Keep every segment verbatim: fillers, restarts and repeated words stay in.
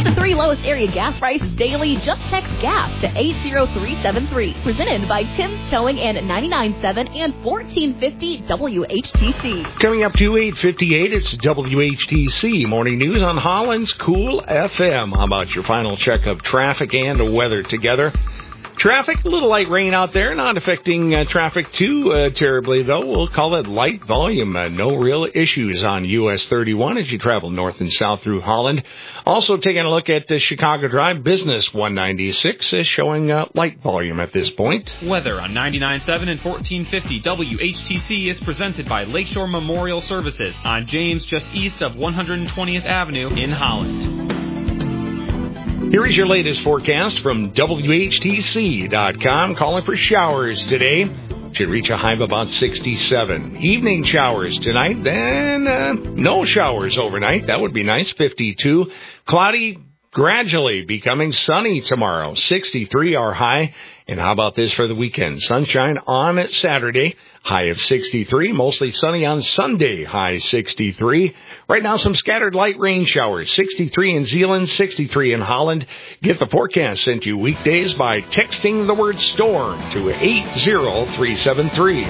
Get the three lowest area gas prices daily. Just text GAS to eight zero three seven three. Presented by Tim's Towing and ninety-nine point seven and fourteen fifty W H T C. Coming up to eight fifty-eight, it's W H T C Morning News on Holland's Cool F M. How about your final check of traffic and weather together? Traffic, a little light rain out there, not affecting uh, traffic too uh, terribly, though. We'll call it light volume. Uh, no real issues on U S thirty-one as you travel north and south through Holland. Also taking a look at the Chicago Drive Business one ninety-six is showing uh, light volume at this point. Weather on ninety-nine point seven and fourteen fifty W H T C is presented by Lakeshore Memorial Services on James, just east of one hundred twentieth Avenue in Holland. Here is your latest forecast from W H T C dot com. Calling for showers today. Should reach a high of about sixty-seven. Evening showers tonight, then uh, no showers overnight. That would be nice, fifty-two. Cloudy, gradually becoming sunny tomorrow, sixty-three our high. And how about this for the weekend? Sunshine on Saturday, high of sixty-three. Mostly sunny on Sunday, high sixty-three. Right now, some scattered light rain showers, sixty-three in Zeeland, sixty-three in Holland. Get the forecast sent to you weekdays by texting the word storm to eight zero three seven three.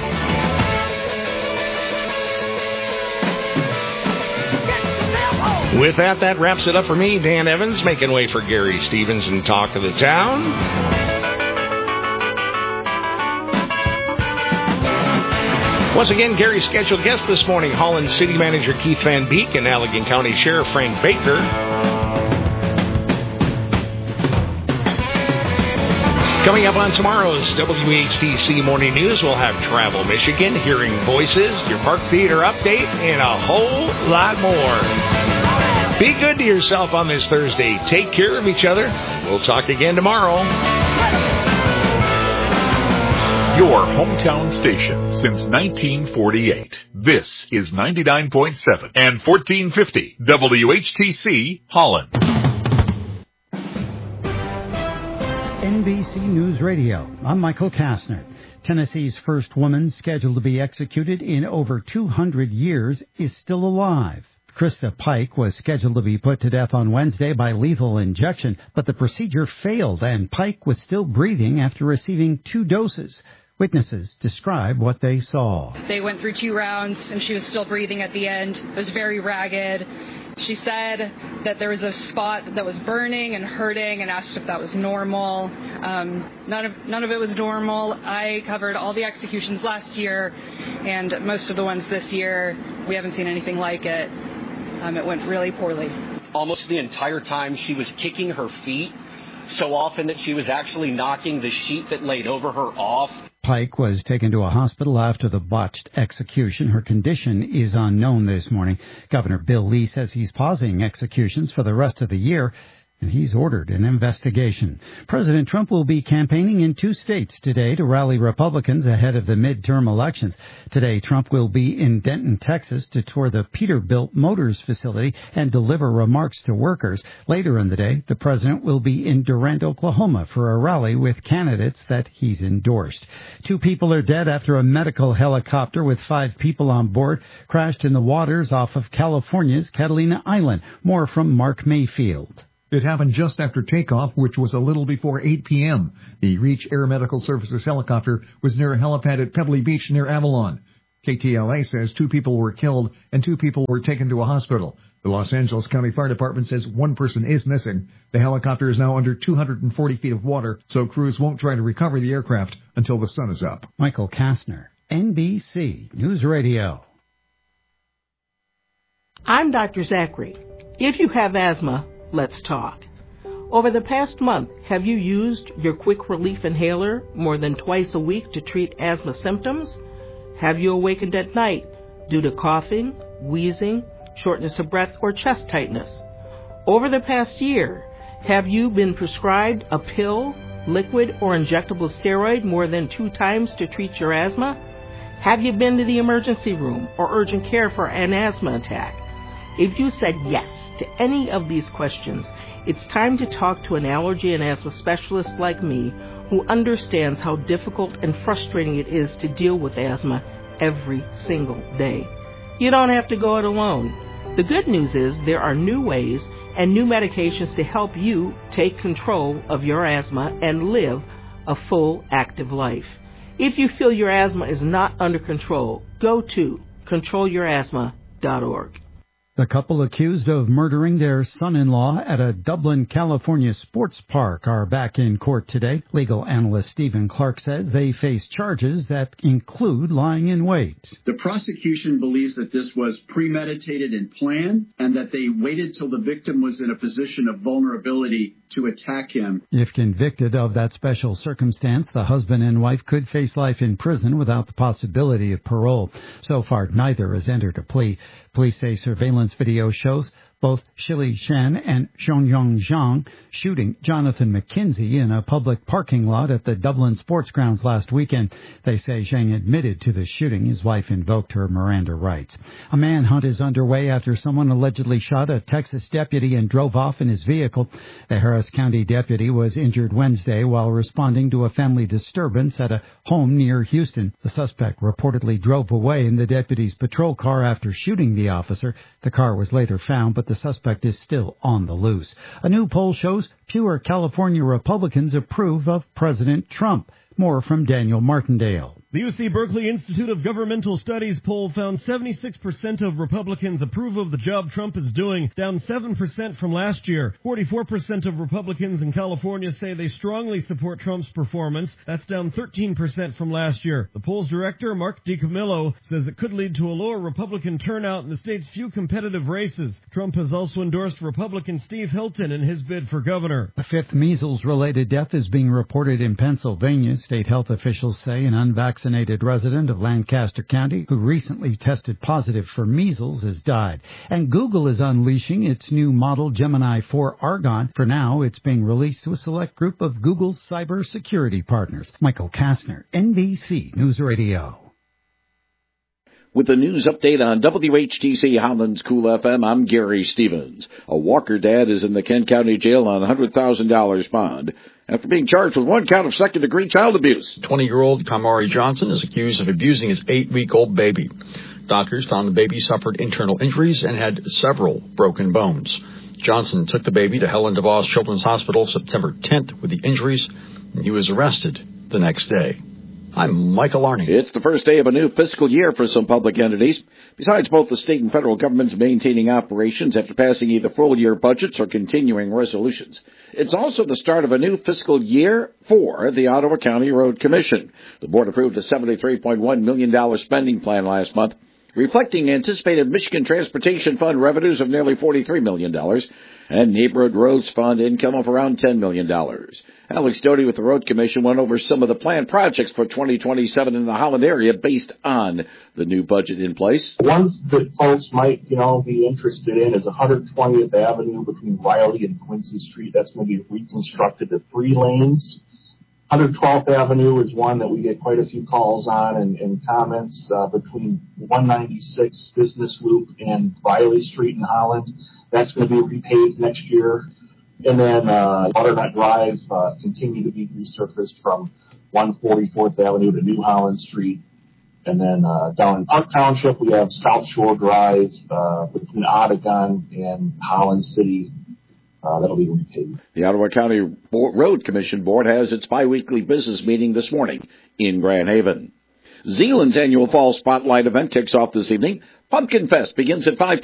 With that, that wraps it up for me, Dan Evans, making way for Gary Stevens and Talk of the Town. Once again, Gary's scheduled guest this morning, Holland City Manager Keith Van Beek and Allegan County Sheriff Frank Baker. Coming up on tomorrow's W H T C Morning News, we'll have Travel Michigan, Hearing Voices, your Park Theater update, and a whole lot more. Be good to yourself on this Thursday. Take care of each other. We'll talk again tomorrow. Your hometown station since nineteen forty-eight. This is ninety-nine point seven and fourteen fifty W H T C Holland. N B C News Radio. I'm Michael Kastner. Tennessee's first woman scheduled to be executed in over two hundred years is still alive. Krista Pike was scheduled to be put to death on Wednesday by lethal injection, but the procedure failed and Pike was still breathing after receiving two doses. Witnesses describe what they saw. They went through two rounds and she was still breathing at the end. It was very ragged. She said that there was a spot that was burning and hurting and asked if that was normal. Um, none of none of it was normal. I covered all the executions last year and most of the ones this year. We haven't seen anything like it. Um, it went really poorly. Almost the entire time she was kicking her feet so often that she was actually knocking the sheet that laid over her off. Pike was taken to a hospital after the botched execution. Her condition is unknown this morning. Governor Bill Lee says he's pausing executions for the rest of the year, and he's ordered an investigation. President Trump will be campaigning in two states today to rally Republicans ahead of the midterm elections. Today, Trump will be in Denton, Texas, to tour the Peterbilt Motors facility and deliver remarks to workers. Later in the day, the president will be in Durant, Oklahoma, for a rally with candidates that he's endorsed. Two people are dead after a medical helicopter with five people on board crashed in the waters off of California's Catalina Island. More from Mark Mayfield. It happened just after takeoff, which was a little before eight p.m. The Reach Air Medical Services helicopter was near a helipad at Pebbly Beach near Avalon. K T L A says two people were killed and two people were taken to a hospital. The Los Angeles County Fire Department says one person is missing. The helicopter is now under two hundred forty feet of water, so crews won't try to recover the aircraft until the sun is up. Michael Kastner, N B C News Radio. I'm Doctor Zachary. If you have asthma, let's talk. Over the past month, have you used your quick relief inhaler more than twice a week to treat asthma symptoms? Have you awakened at night due to coughing, wheezing, shortness of breath, or chest tightness? Over the past year, have you been prescribed a pill, liquid, or injectable steroid more than two times to treat your asthma? Have you been to the emergency room or urgent care for an asthma attack? If you said yes to any of these questions, it's time to talk to an allergy and asthma specialist like me who understands how difficult and frustrating it is to deal with asthma every single day. You don't have to go it alone. The good news is there are new ways and new medications to help you take control of your asthma and live a full, active life. If you feel your asthma is not under control, go to control your asthma dot org. The couple accused of murdering their son-in-law at a Dublin, California sports park are back in court today. Legal analyst Stephen Clark says they face charges that include lying in wait. The prosecution believes that this was premeditated and planned, and that they waited till the victim was in a position of vulnerability to attack him. If convicted of that special circumstance, the husband and wife could face life in prison without the possibility of parole. So far, neither has entered a plea. Police say surveillance video shows both Shili Shen and Xiaoyong Zhang shooting Jonathan McKinsey in a public parking lot at the Dublin Sports Grounds last weekend. They say Zhang admitted to the shooting. His wife invoked her Miranda rights. A manhunt is underway after someone allegedly shot a Texas deputy and drove off in his vehicle. The Harris County deputy was injured Wednesday while responding to a family disturbance at a home near Houston. The suspect reportedly drove away in the deputy's patrol car after shooting the officer. The car was later found, but the suspect is still on the loose. A new poll shows fewer California Republicans approve of President Trump. More from Daniel Martindale. The U C Berkeley Institute of Governmental Studies poll found seventy-six percent of Republicans approve of the job Trump is doing, down seven percent from last year. forty-four percent of Republicans in California say they strongly support Trump's performance. That's down thirteen percent from last year. The poll's director, Mark DiCamillo, says it could lead to a lower Republican turnout in the state's few competitive races. Trump has also endorsed Republican Steve Hilton in his bid for governor. A fifth measles-related death is being reported in Pennsylvania. State health officials say an unvaccinated Vaccinated resident of Lancaster County who recently tested positive for measles has died. And Google is unleashing its new model Gemini four Argon. For now, it's being released to a select group of Google's cybersecurity partners. Michael Kastner, N B C News Radio. With the news update on W H T C Holland's Cool F M, I'm Gary Stevens. A Walker dad is in the Kent County Jail on a one hundred thousand dollars bond after being charged with one count of second-degree child abuse. twenty-year-old Kamari Johnson is accused of abusing his eight-week-old baby. Doctors found the baby suffered internal injuries and had several broken bones. Johnson took the baby to Helen DeVos Children's Hospital September tenth with the injuries, and he was arrested the next day. I'm Michael Arney. It's the first day of a new fiscal year for some public entities. Besides both the state and federal governments maintaining operations after passing either full-year budgets or continuing resolutions, it's also the start of a new fiscal year for the Ottawa County Road Commission. The board approved a seventy-three point one million dollars spending plan last month, reflecting anticipated Michigan Transportation Fund revenues of nearly forty-three million dollars and Neighborhood Roads Fund income of around ten million dollars. Alex Doty with the Road Commission went over some of the planned projects for twenty twenty-seven in the Holland area based on the new budget in place. Ones that folks might, you know, be interested in is one hundred twentieth Avenue between Riley and Quincy Street. That's going to be reconstructed to three lanes. one hundred twelfth Avenue is one that we get quite a few calls on and, and comments uh, between one ninety-six Business Loop and Riley Street in Holland. That's going to be repaved next year. And then uh, Butternut Drive uh, continue to be resurfaced from one forty-fourth Avenue to New Holland Street. And then uh, down in Park Township, we have South Shore Drive uh, between Ottagon and Holland City. Uh, that'll be repaved. The Ottawa County Road Commission Board has its biweekly business meeting this morning in Grand Haven. Zeeland's annual Fall Spotlight event kicks off this evening. Pumpkin Fest begins at five